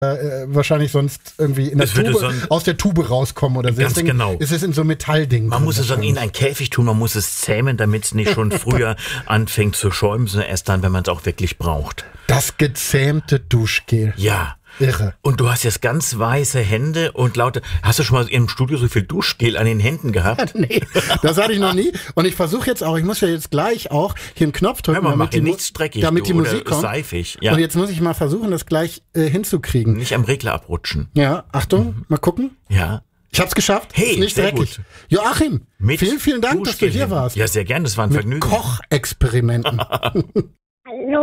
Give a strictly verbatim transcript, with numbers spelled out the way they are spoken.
äh, wahrscheinlich sonst irgendwie in der Tube, so ein, aus der Tube rauskommen oder so. Ganz Deswegen genau. ist es in so Metalldingen. Man muss es dann in einen Käfig tun, man muss es zähmen, damit es nicht schon früher anfängt zu schäumen, sondern erst dann, wenn man es auch wirklich braucht. Das gezähmte Duschgel. Ja. Irre. Und du hast jetzt ganz weiße Hände und laute. Hast du schon mal im Studio so viel Duschgel an den Händen gehabt? Nee, das hatte ich noch nie. Und ich versuche jetzt auch, ich muss ja jetzt gleich auch hier einen Knopf drücken, ja, man damit, macht die, nichts dreckig, damit die du, Musik oder kommt. seifig. Ja. Und jetzt muss ich mal versuchen, das gleich äh, hinzukriegen. Nicht am Regler abrutschen. Ja, Achtung, mhm. mal gucken. Ja. Ich hab's geschafft. Hey, ist nicht sehr dreckig. gut. Joachim, Mit vielen, vielen Dank, dass du hier warst. Ja, sehr gern, das war ein Mit Vergnügen. Kochexperimenten. Hallo.